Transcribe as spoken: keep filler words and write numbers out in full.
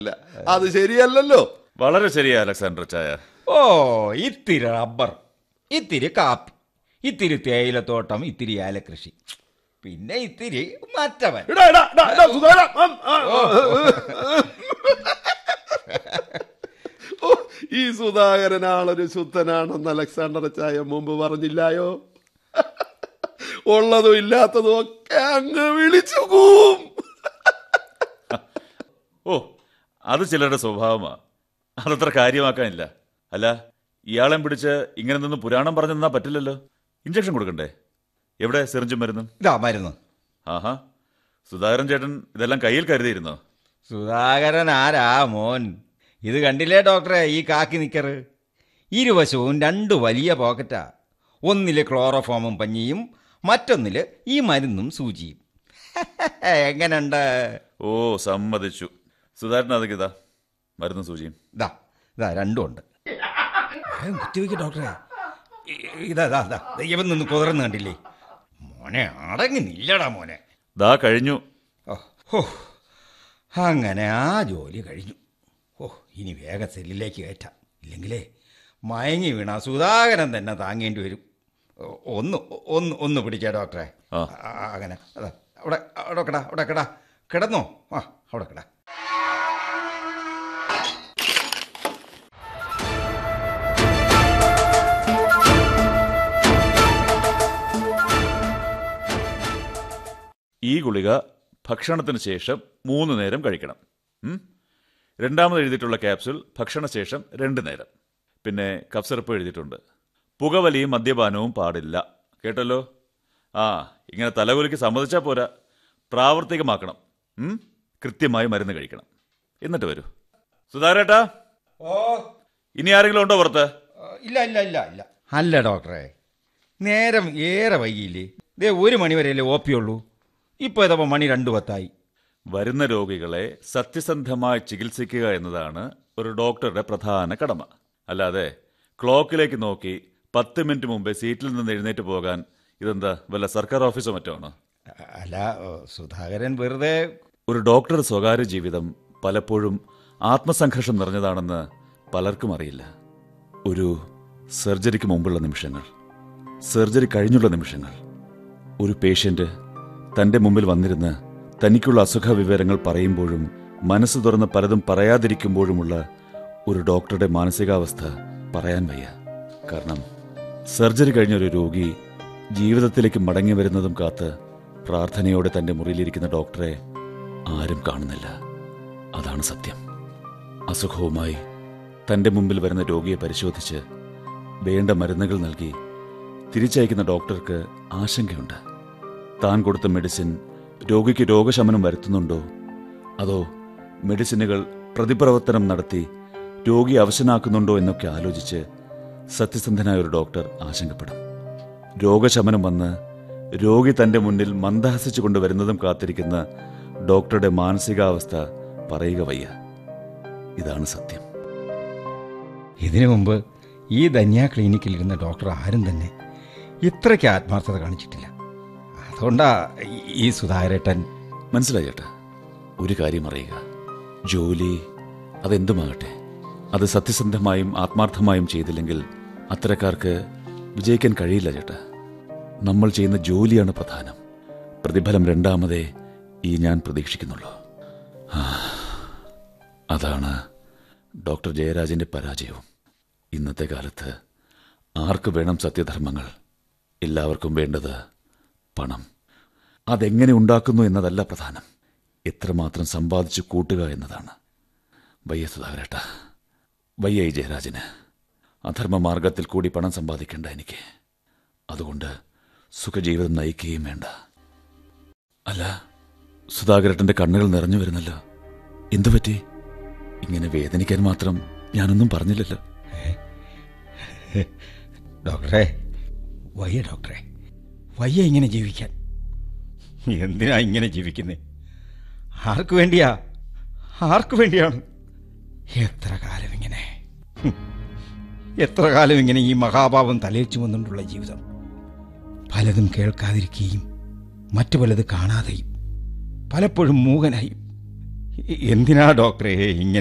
അത് ശരിയല്ലല്ലോ. വളരെ ശരിയാ അലക്സാണ്ടർ ചായ. ഓ, ഇത്തിരി റബ്ബർ, ഇത്തിരി കാപ്പി, ഇത്തിരി തേയിലത്തോട്ടം, ഇത്തിരി ഏലകൃഷി, പിന്നെ ഇത്തിരി മറ്റവൻ. ഈ സുധാകരൻ ആളൊരു ശുദ്ധനാണെന്ന് അലക്സാണ്ടർ ചായ മുമ്പ് പറഞ്ഞില്ലായോ? ഉള്ളതും ഇല്ലാത്തതും ഒക്കെ അങ്ങ് വിളിച്ചു പോവും. ഓ, അത് ചിലരുടെ സ്വഭാവമാ, അതത്ര കാര്യമാക്കാനില്ല. അല്ല, ഇയാളെ പിടിച്ച് ഇങ്ങനെ നിന്ന് പുരാണം പറഞ്ഞു തന്നാ പറ്റില്ലല്ലോ. ഇഞ്ചക്ഷൻ കൊടുക്കണ്ടേ? എവിടെ സിറിഞ്ചും മരുന്നും? ഇതാ മരുന്ന്. ആഹാ, സുധാകരൻ ചേട്ടൻ ഇതെല്ലാം കയ്യിൽ കരുതിയിരുന്നോ? സുധാകരൻ ആരാ മോൻ? ഇത് കണ്ടില്ലേ ഡോക്ടറെ, ഈ കാക്കി നിക്കറ്? ഇരുവശവും രണ്ട് വലിയ പോക്കറ്റാ. ഒന്നില് ക്ലോറോഫോമും പഞ്ഞിയും, മറ്റൊന്നില് ഈ മരുന്നും സൂചിയും. എങ്ങനെയുണ്ട്? ഓ, സമ്മതിച്ചു. സുധാകരൻ അതൊക്കെ ഇതാ മരുന്നും സൂചിയും. ഇതാ ഇതാ രണ്ടും ഉണ്ട്. കുത്തിവെക്ക് ഡോക്ടറെ. ഇതാ ഇതാ ഇതാ ദൈവം നിന്ന് കുതിർന്ന് കണ്ടില്ലേ മോനെ? അടങ്ങി നില്ലടാ മോനെ. ദാ കഴിഞ്ഞു. ഓ, അങ്ങനെ ആ ജോലി കഴിഞ്ഞു. ഓ, ഇനി വേഗം സെല്ലിലേക്ക് കയറ്റാം, ഇല്ലെങ്കിലേ മയങ്ങി വീണ സുധാകരൻ തന്നെ താങ്ങേണ്ടി വരും. ഒന്ന് ഒന്ന് ഒന്ന് പിടിക്കാം ഡോക്ടറെ. അങ്ങനെ അതാ അവിടെ അവിടെ കിടാ അവിടെ കിടാ കിടന്നോ. ആ, അവിടെ കിടാ. ഈ ഗുളിക ഭക്ഷണത്തിന് ശേഷം മൂന്ന് നേരം കഴിക്കണം. രണ്ടാമത് എഴുതിയിട്ടുള്ള ക്യാപ്സുൾ ഭക്ഷണശേഷം രണ്ട് നേരം. പിന്നെ കഫ് സിറപ്പ് എഴുതിയിട്ടുണ്ട്. പുകവലിയും മദ്യപാനവും പാടില്ല. കേട്ടല്ലോ? ആ, ഇങ്ങനെ തലകുലിക്ക് സമ്മതിച്ചാൽ പോരാ, പ്രാവർത്തികമാക്കണം. കൃത്യമായി മരുന്ന് കഴിക്കണം. എന്നിട്ട് വരൂ. സുധാകരേട്ടാ, ഓ, ഇനി ആരെങ്കിലും ഉണ്ടോ പുറത്ത്? ഇല്ല ഇല്ല ഇല്ല ഇല്ല. അല്ല ഡോക്ടറെ, നേരം ഏറെ വൈകിയില്ലേ? ദേ ഒരു മണിവരെയല്ലേ ഒ പി ഉള്ളൂ. ഇപ്പോൾ ഇതപ്പോൾ മണി രണ്ടു പത്തായി. വരുന്ന രോഗികളെ സത്യസന്ധമായി ചികിത്സിക്കുക എന്നതാണ് ഒരു ഡോക്ടറുടെ പ്രധാന കടമ. അല്ലാതെ ക്ലോക്കിലേക്ക് നോക്കി പത്ത് മിനിറ്റ് മുമ്പേ സീറ്റിൽ നിന്ന് എഴുന്നേറ്റ് പോകാൻ ഇതെന്താ വല്ല സർക്കാർ ഓഫീസോ മറ്റോ ആണോ? അല്ല, സുധാകരൻ വെറുതെ. ഒരു ഡോക്ടറുടെ സ്വകാര്യ ജീവിതം പലപ്പോഴും ആത്മസംഘർഷം നിറഞ്ഞതാണെന്ന് പലർക്കും അറിയില്ല. ഒരു സർജറിക്ക് മുമ്പുള്ള നിമിഷങ്ങൾ, സർജറി കഴിഞ്ഞുള്ള നിമിഷങ്ങൾ, ഒരു പേഷ്യൻ്റ് തൻ്റെ മുമ്പിൽ വന്നിരുന്ന് തനിക്കുള്ള അസുഖ വിവരങ്ങൾ പറയുമ്പോഴും മനസ്സ് തുറന്ന് പലതും പറയാതിരിക്കുമ്പോഴുമുള്ള ഒരു ഡോക്ടറുടെ മാനസികാവസ്ഥ പറയാൻ വയ്യ. കാരണം സർജറി കഴിഞ്ഞ ഒരു രോഗി ജീവിതത്തിലേക്ക് മടങ്ങി വരുന്നതും കാത്ത് പ്രാർത്ഥനയോടെ തൻ്റെ മുറിയിലിരിക്കുന്ന ഡോക്ടറെ ആരും കാണുന്നില്ല. അതാണ് സത്യം. അസുഖവുമായി തൻ്റെ മുമ്പിൽ വരുന്ന രോഗിയെ പരിശോധിച്ച് വേണ്ട മരുന്നുകൾ നൽകി തിരിച്ചയക്കുന്ന ഡോക്ടർക്ക് ആശങ്കയുണ്ട്. താൻ കൊടുത്ത മെഡിസിൻ രോഗിക്ക് രോഗശമനം വരുത്തുന്നുണ്ടോ, അതോ മെഡിസിനുകൾ പ്രതിപ്രവർത്തനം നടത്തി രോഗി അവശനാക്കുന്നുണ്ടോ എന്നൊക്കെ ആലോചിച്ച് സത്യസന്ധനായ ഒരു ഡോക്ടർ ആശങ്കപ്പെടും. രോഗശമനം വന്ന് രോഗി തൻ്റെ മുന്നിൽ മന്ദഹസിച്ചു കൊണ്ടുവരുന്നതും കാത്തിരിക്കുന്ന ഡോക്ടറുടെ മാനസികാവസ്ഥ പറയുക വയ്യ. ഇതാണ് സത്യം. ഇതിനു മുമ്പ് ഈ ധന്യ ക്ലിനിക്കിലിരുന്ന ഡോക്ടർ ആരും തന്നെ ഇത്രയ്ക്ക് ആത്മാർത്ഥത കാണിച്ചിട്ടില്ല. അതുകൊണ്ടാ ഈ സുധാകരേട്ടൻ. മനസ്സിലായി ചേട്ടാ. ഒരു കാര്യം അറിയുക, ജോലി അതെന്തുമാകട്ടെ, അത് സത്യസന്ധമായും ആത്മാർത്ഥമായും ചെയ്തില്ലെങ്കിൽ അത്തരക്കാർക്ക് വിജയിക്കാൻ കഴിയില്ല ചേട്ടാ. നമ്മൾ ചെയ്യുന്ന ജോലിയാണ് പ്രധാനം. പ്രതിഫലം രണ്ടാമതേ ഈ ഞാൻ പ്രതീക്ഷിക്കുന്നുള്ളൂ. അതാണ് ഡോക്ടർ ജയരാജന്റെ പരാജയവും. ഇന്നത്തെ കാലത്ത് ആർക്ക് വേണം സത്യധർമ്മങ്ങൾ? എല്ലാവർക്കും വേണ്ടത് പണം. അതെങ്ങനെ ഉണ്ടാക്കുന്നു എന്നതല്ല പ്രധാനം, എത്രമാത്രം സമ്പാദിച്ചു കൂട്ടുക എന്നതാണ്. വയ്യ സുധാകരേട്ട, വയ്യ ഈ ജയരാജന്. അധർമ്മ മാർഗത്തിൽ കൂടി പണം സമ്പാദിക്കേണ്ട എനിക്ക്. അതുകൊണ്ട് സുഖജീവിതം നയിക്കുകയും വേണ്ട. അല്ല, സുധാകരേട്ടന്റെ കണ്ണുകൾ നിറഞ്ഞു വരുന്നല്ലോ. എന്തുപറ്റി? ഇങ്ങനെ വേദനിക്കാൻ മാത്രം ഞാനൊന്നും പറഞ്ഞില്ലല്ലോ. ഡോക്ടറെ, വയ്യ ഡോക്ടറെ, വയ്യ ഇങ്ങനെ ജീവിക്കാൻ. എന്തിനാ ഇങ്ങനെ ജീവിക്കുന്നേ? ആർക്കു വേണ്ടിയാ? ആർക്കു വേണ്ടിയാണ്? എത്ര കാലം ഇങ്ങനെ, എത്ര കാലം ഇങ്ങനെ ഈ മഹാഭാവം തലയിൽ ചുമന്നുകൊണ്ടുള്ള ജീവിതം. പലതും കേൾക്കാതിരിക്കുകയും മറ്റു പലത് കാണാതെയും പലപ്പോഴും മൂകനായും എന്തിനാ ഡോക്ടറെ ഇങ്ങനെ